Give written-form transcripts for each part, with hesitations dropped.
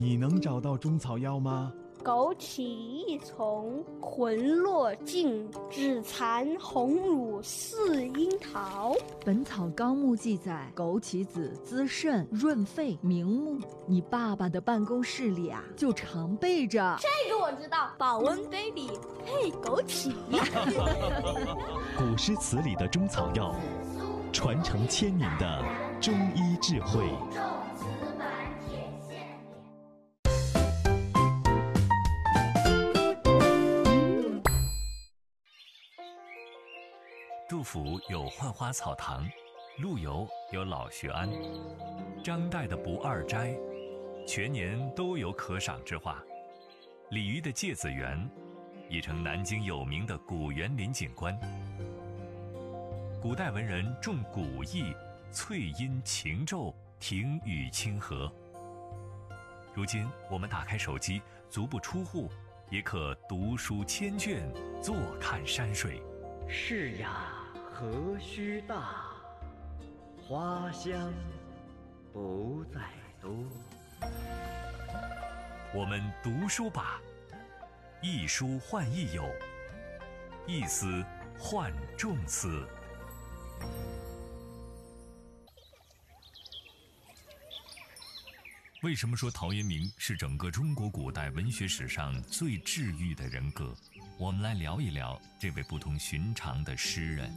你能找到中草药吗？ 枸杞一丛，魂落尽，只残红乳似樱桃。 本草纲目记载，枸杞子滋肾润肺明目。你爸爸的办公室里啊，就常备着。 这个我知道，保温杯里配枸杞。 古诗词里的中草药，传承千年的中医智慧。 杜甫有浣花草堂，陆游有老学庵，张岱的不二斋，全年都有可赏之画。李渔的芥子园，已成南京有名的古园林景观。古代文人重古意，翠阴晴骤，庭宇清和。如今我们打开手机，足不出户，也可读书千卷，坐看山水。 是呀，何须大，花香不在多。 我们读书吧，一书换一友，一思换众思。为什么说陶渊明是整个中国古代文学史上最治愈的人格？我们来聊一聊这位不同寻常的诗人。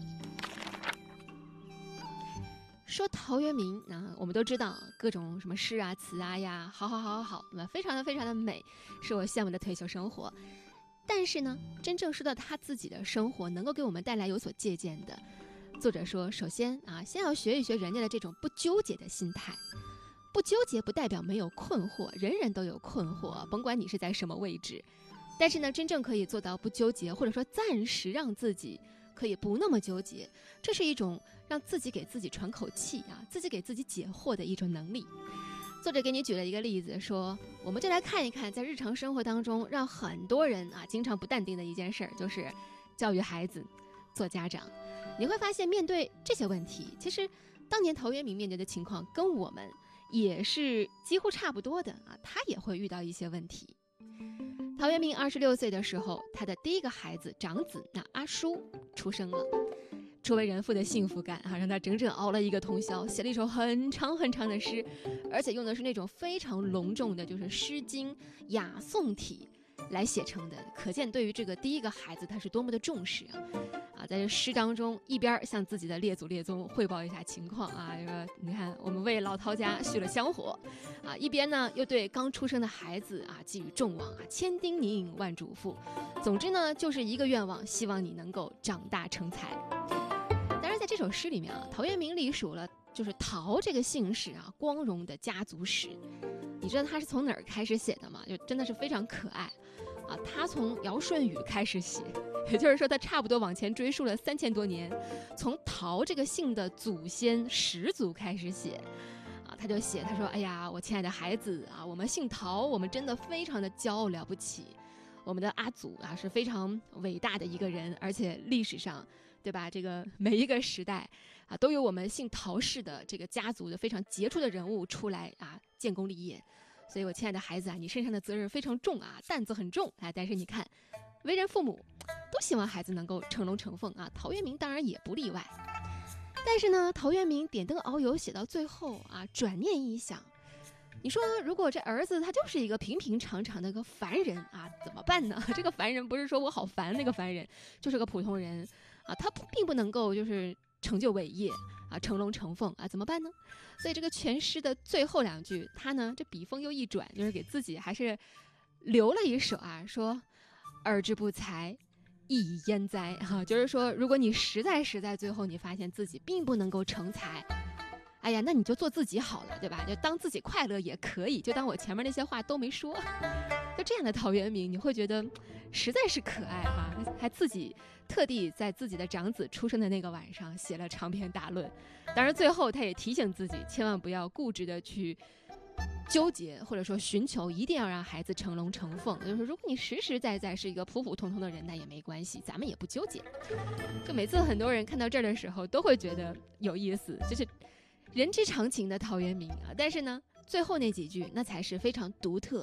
说陶渊明，我们都知道各种什么诗啊、词啊呀，好，非常的美，是我羡慕的退休生活。但是呢，真正说到他自己的生活，能够给我们带来有所借鉴的，作者说，首先先要学一学人家的这种不纠结的心态。不纠结不代表没有困惑，人人都有困惑，甭管你是在什么位置。但是呢，真正可以做到不纠结，或者说暂时让自己可以不那么纠结，这是一种让自己给自己喘口气自己给自己解惑的一种能力。作者给你举了一个例子，说我们就来看一看，在日常生活当中，让很多人经常不淡定的一件事，就是教育孩子，做家长。你会发现，面对这些问题，其实当年陶渊明面对的情况跟我们也是几乎差不多的他也会遇到一些问题。陶渊明26岁的时候，他的第一个孩子长子阿叔出生了。初为人父的幸福感让他整整熬了一个通宵，写了一首很长的诗，而且用的是那种非常隆重的，就是《诗经》雅颂体来写成的，可见对于这个第一个孩子他是多么的重视在这诗当中，一边向自己的列祖列宗汇报一下情况这个你看我们为老陶家续了香火一边呢又对刚出生的孩子寄予众望千叮咛万嘱咐。总之呢，就是一个愿望，希望你能够长大成才。当然，在这首诗里面陶渊明隶属了就是陶这个姓氏光荣的家族史。你知道他是从哪儿开始写的吗？就真的是非常可爱他从尧舜禹开始写，也就是说他差不多往前追溯了3000多年，从陶这个姓的祖先始祖开始写他就写，他说哎呀，我亲爱的孩子我们姓陶，我们真的非常的骄傲了不起，我们的阿祖是非常伟大的一个人，而且历史上对吧，这个每一个时代都有我们姓陶氏的这个家族的非常杰出的人物出来建功立业。所以我亲爱的孩子你身上的责任非常重担子很重但是你看，为人父母都希望孩子能够成龙成凤陶渊明当然也不例外。但是呢，陶渊明点灯遨游写到最后转念一想，你说如果这儿子他就是一个平平常常的一个凡人怎么办呢？这个凡人不是说我好烦那个凡人，就是个普通人他并不能够就是成就伟业成龙成凤怎么办呢？所以这个全诗的最后2句，他呢这笔锋又一转，就是给自己还是留了一首说尔之不才，亦以焉哉就是说，如果你实在最后你发现自己并不能够成才，哎呀，那你就做自己好了，对吧？就当自己快乐也可以，就当我前面那些话都没说。就这样的陶渊明，你会觉得实在是可爱还自己特地在自己的长子出生的那个晚上写了长篇大论。当然最后他也提醒自己，千万不要固执的去纠结，或者说寻求一定要让孩子成龙成凤。就是如果你实在是一个普普通通的人，那也没关系，咱们也不纠结。就每次很多人看到这儿的时候都会觉得有意思，就是人之常情的陶渊明但是呢最后那几句那才是非常独特